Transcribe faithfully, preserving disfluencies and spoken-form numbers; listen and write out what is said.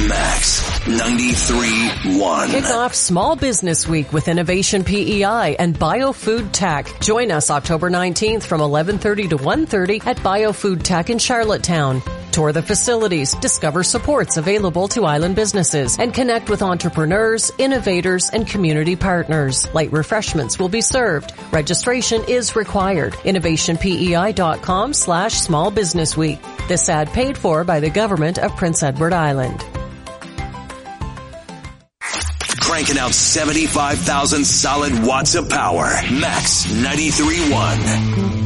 Max ninety-three point one. Kick off Small Business Week with Innovation P E I and BioFood Tech. Join us October nineteenth from eleven thirty to one thirty at BioFood Tech in Charlottetown. Tour the facilities, discover supports available to island businesses, and connect with entrepreneurs, innovators, and community partners. Light refreshments will be served. Registration is required. innovationpei.com slash small business week. This ad paid for by the government of Prince Edward Island. Cranking out seventy-five thousand solid watts of power. Max ninety-three point one.